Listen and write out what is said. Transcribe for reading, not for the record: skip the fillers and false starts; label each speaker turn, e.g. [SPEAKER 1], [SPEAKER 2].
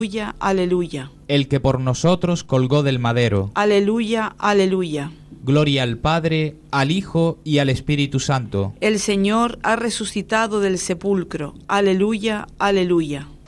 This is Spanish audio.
[SPEAKER 1] Aleluya, aleluya.
[SPEAKER 2] El que por nosotros colgó del madero.
[SPEAKER 1] Aleluya, aleluya.
[SPEAKER 2] Gloria al Padre, al Hijo y al Espíritu Santo.
[SPEAKER 1] El Señor ha resucitado del sepulcro. Aleluya, aleluya.